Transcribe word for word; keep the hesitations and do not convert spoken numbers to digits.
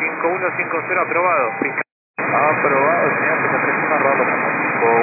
cinco uno cinco cero aprobado. Aprobado, señor, que se presta una rola automático